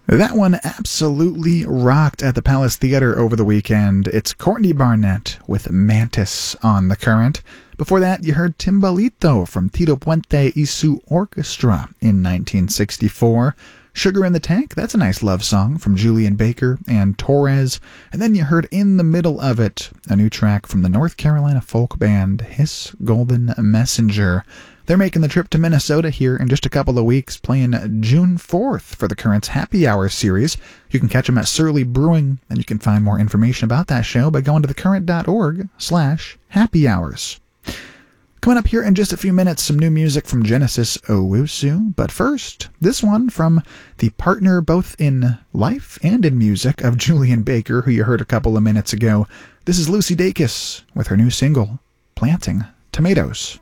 That one absolutely rocked at the Palace Theater over the weekend. It's Courtney Barnett with Mantis on The Current. Before that, you heard Timbalito from Tito Puente y su Orchestra in 1964. Sugar in the Tank, that's a nice love song from Julian Baker and Torres. And then you heard in the middle of it a new track from the North Carolina folk band His Golden Messenger. They're making the trip to Minnesota here in just a couple of weeks, playing June 4th for the Current's Happy Hour series. You can catch them at Surly Brewing, and you can find more information about that show by going to thecurrent.org/happyhours. Coming up here in just a few minutes, some new music from Genesis Owusu. But first, this one from the partner both in life and in music of Julian Baker, who you heard a couple of minutes ago. This is Lucy Dacus with her new single, Planting Tomatoes.